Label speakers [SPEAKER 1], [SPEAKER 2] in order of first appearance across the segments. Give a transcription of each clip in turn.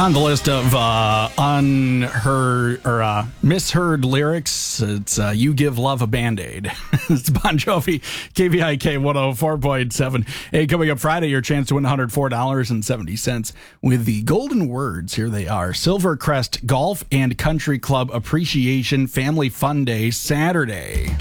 [SPEAKER 1] On the list of misheard lyrics, it's You Give Love a Band-Aid. It's Bon Jovi, KVIK 104.7. Hey, coming up Friday, your chance to win $104.70 with the golden words. Here they are. Silvercrest Golf and Country Club Appreciation Family Fun Day, Saturday.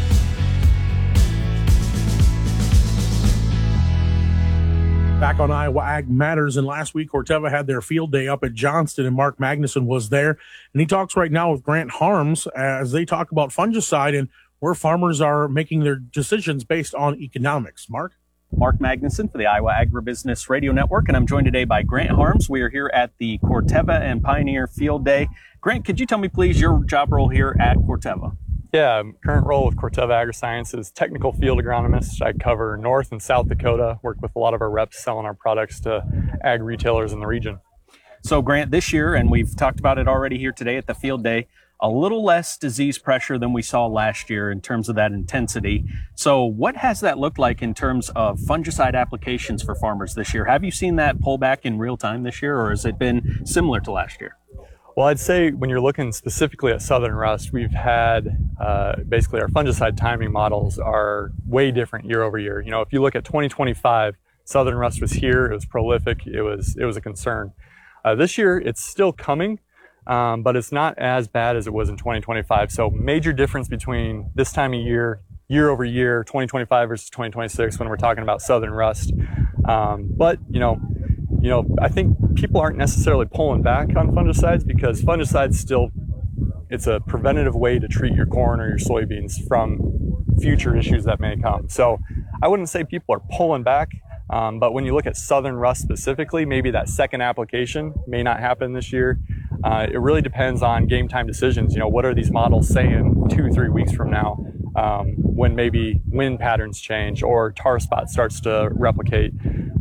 [SPEAKER 2] Back on Iowa Ag Matters, and last week Corteva had their field day up at Johnston, and Mark Magnuson was there, and he talks right now with Grant Harms as they talk about fungicide and where farmers are making their decisions based on economics. Mark
[SPEAKER 3] Magnuson for the Iowa Agribusiness Radio Network, and I'm joined today by Grant Harms. We are here at the Corteva and Pioneer Field Day. Grant, could you tell me, please, your job role here at Corteva?
[SPEAKER 4] Yeah, current role with Corteva Agriscience is technical field agronomist. I cover North and South Dakota, work with a lot of our reps selling our products to ag retailers in the region.
[SPEAKER 3] So Grant, this year, and we've talked about it already here today at the field day, a little less disease pressure than we saw last year in terms of that intensity. So what has that looked like in terms of fungicide applications for farmers this year? Have you seen that pull back in real time this year, or has it been similar to last year?
[SPEAKER 4] Well, I'd say when you're looking specifically at Southern Rust, we've had basically our fungicide timing models are way different year over year. You know, if you look at 2025, Southern Rust was here, it was prolific, it was a concern. This year, it's still coming, but it's not as bad as it was in 2025. So major difference between this time of year, year over year, 2025 versus 2026 when we're talking about Southern Rust. But, you know, I think people aren't necessarily pulling back on fungicides because fungicides still, it's a preventative way to treat your corn or your soybeans from future issues that may come. So I wouldn't say people are pulling back, but when you look at Southern Rust specifically, maybe that second application may not happen this year. It really depends on game time decisions. You know, what are these models saying 2-3 weeks from now when maybe wind patterns change or tar spot starts to replicate.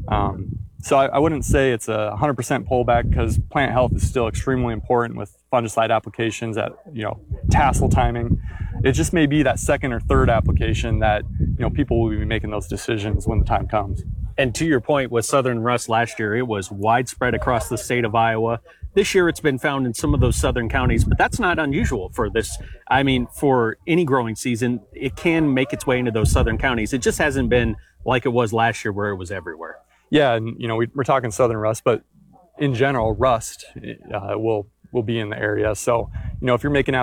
[SPEAKER 4] So I wouldn't say it's a 100% pullback because plant health is still extremely important with fungicide applications at, you know, tassel timing. It just may be that second or third application that, you know, people will be making those decisions when the time comes.
[SPEAKER 3] And to your point with Southern Rust last year, it was widespread across the state of Iowa. This year it's been found in some of those southern counties, but that's not unusual for this. I mean, for any growing season, it can make its way into those southern counties. It just hasn't been like it was last year where it was everywhere.
[SPEAKER 4] Yeah, and you know, we're talking Southern Rust, but in general, rust will be in the area. So, you know, if you're making